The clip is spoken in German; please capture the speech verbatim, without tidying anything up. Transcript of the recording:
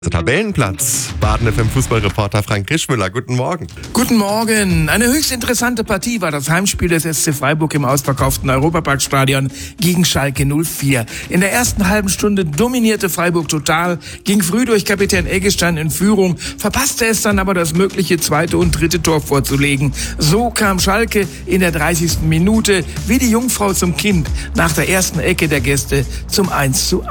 Tabellenplatz. Baden F M Fußballreporter Frank Krischmüller, guten Morgen. Guten Morgen. Eine höchst interessante Partie war das Heimspiel des S C Freiburg im ausverkauften Europaparkstadion gegen Schalke null vier. In der ersten halben Stunde dominierte Freiburg total, ging früh durch Kapitän Eggestein in Führung, verpasste es dann aber, das mögliche zweite und dritte Tor vorzulegen. So kam Schalke in der dreißigsten Minute wie die Jungfrau zum Kind nach der ersten Ecke der Gäste zum eins zu eins.